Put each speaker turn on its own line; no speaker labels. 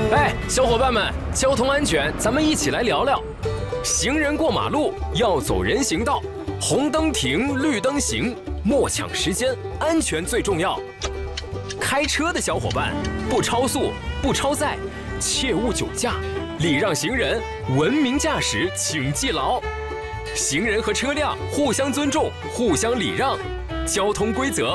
哎，小伙伴们，交通安全，咱们一起来聊聊。行人过马路要走人行道，红灯停，绿灯行，莫抢时间，安全最重要。开车的小伙伴，不超速，不超载，切勿酒驾，礼让行人，文明驾驶，请记牢。行人和车辆互相尊重，互相礼让，交通规则